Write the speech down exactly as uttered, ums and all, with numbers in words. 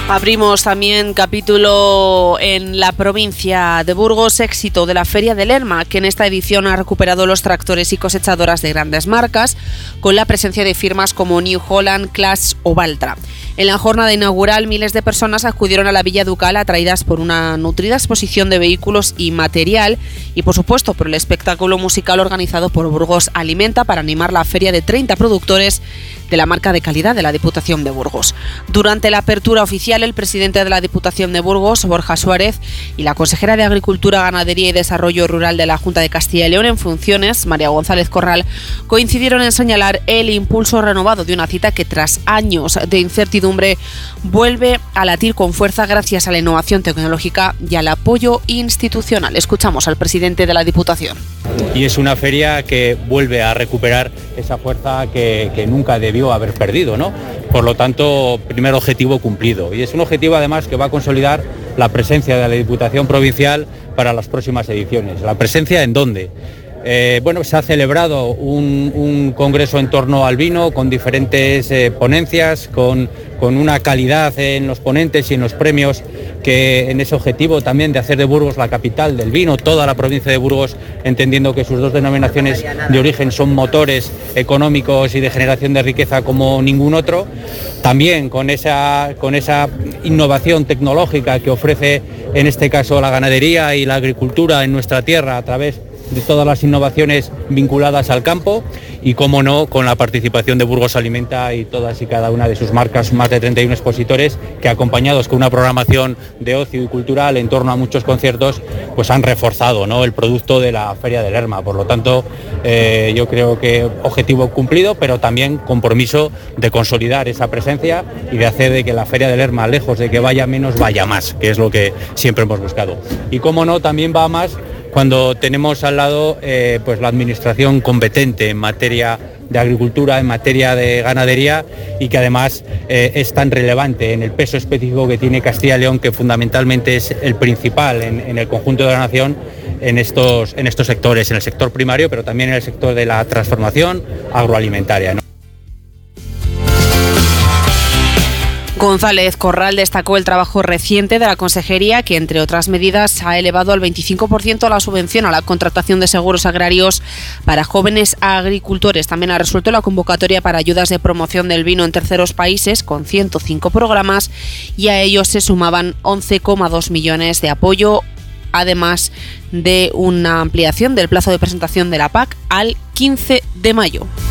Abrimos también capítulo en la provincia de Burgos, éxito de la Feria de Lerma, que en esta edición ha recuperado los tractores y cosechadoras de grandes marcas, con la presencia de firmas como New Holland, Claas o Valtra. En la jornada inaugural, miles de personas acudieron a la Villa Ducal atraídas por una nutrida exposición de vehículos y material y, por supuesto, por el espectáculo musical organizado por Burgos Alimenta para animar la feria de treinta productores de la marca de calidad de la Diputación de Burgos. Durante la apertura oficial, el presidente de la Diputación de Burgos, Borja Suárez, y la consejera de Agricultura, Ganadería y Desarrollo Rural de la Junta de Castilla y León en funciones, María González Corral, coincidieron en señalar el impulso renovado de una cita que, tras años de incertidumbre, vuelve a latir con fuerza gracias a la innovación tecnológica y al apoyo institucional. Escuchamos al presidente de la Diputación. Y es una feria que vuelve a recuperar esa fuerza que, que nunca debió haber perdido, ¿no? Por lo tanto, primer objetivo cumplido. Y es un objetivo además que va a consolidar la presencia de la Diputación Provincial para las próximas ediciones. ¿La presencia en dónde? Eh, bueno, se ha celebrado un, un congreso en torno al vino con diferentes eh, ponencias, con, con una calidad en los ponentes y en los premios, que en ese objetivo también de hacer de Burgos la capital del vino, toda la provincia de Burgos, entendiendo que sus dos denominaciones de origen son motores económicos y de generación de riqueza como ningún otro, también con esa, con esa innovación tecnológica que ofrece en este caso la ganadería y la agricultura en nuestra tierra a través de todas las innovaciones vinculadas al campo y, cómo no, con la participación de Burgos Alimenta y todas y cada una de sus marcas, más de treinta y uno expositores que, acompañados con una programación de ocio y cultural en torno a muchos conciertos, pues han reforzado, ¿no?, el producto de la Feria de Lerma. Por lo tanto, eh, yo creo que objetivo cumplido, pero también compromiso de consolidar esa presencia y de hacer de que la Feria de Lerma, lejos de que vaya menos, vaya más, que es lo que siempre hemos buscado. Y, cómo no, también va más cuando tenemos al lado eh, pues la administración competente en materia de agricultura, en materia de ganadería, y que además eh, es tan relevante en el peso específico que tiene Castilla y León, que fundamentalmente es el principal en, en el conjunto de la nación en estos, en estos sectores, en el sector primario, pero también en el sector de la transformación agroalimentaria, ¿no? González Corral destacó el trabajo reciente de la Consejería, que, entre otras medidas, ha elevado al veinticinco por ciento la subvención a la contratación de seguros agrarios para jóvenes agricultores. También ha resuelto la convocatoria para ayudas de promoción del vino en terceros países, con ciento cinco programas, y a ellos se sumaban once coma dos millones de apoyo, además de una ampliación del plazo de presentación de la P A C al quince de mayo.